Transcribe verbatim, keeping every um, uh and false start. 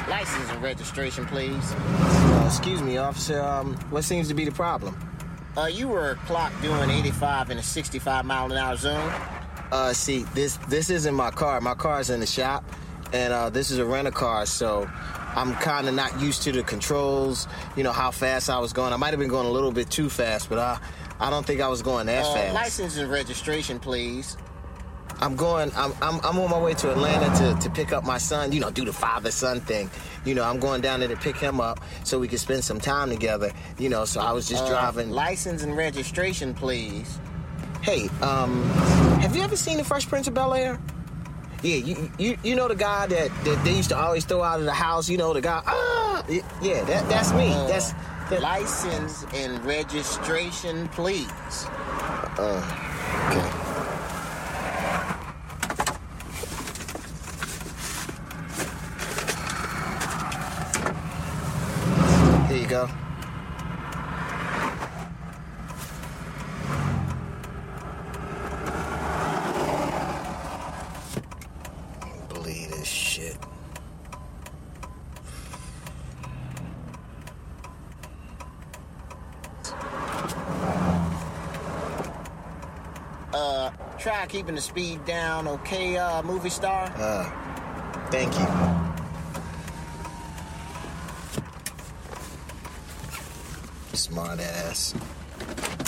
License and registration, please. Uh, excuse me, officer. Um, what seems to be the problem? Uh, you were clocked doing eighty-five in a sixty-five mile an hour zone. Uh, see, this this isn't my car. My car's in the shop, and uh, this is a rent-a-car, so I'm kind of not used to the controls, you know, how fast I was going. I might have been going a little bit too fast, but I, I don't think I was going that uh, fast. License and registration, please. I'm going, I'm, I'm I'm on my way to Atlanta to, to pick up my son, you know, do the father-son thing. You know, I'm going down there to pick him up so we can spend some time together, you know, so I was just uh, driving. License and registration, please. Hey, um, have you ever seen The Fresh Prince of Bel-Air? Yeah, you, you you know the guy that, that they used to always throw out of the house, you know, the guy, ah, yeah, that that's me. Uh, that's that. License and registration, please. Uh, okay. Here you go. Believe this shit. Uh, try keeping the speed down, okay, uh, movie star? Uh, thank you. Smart ass.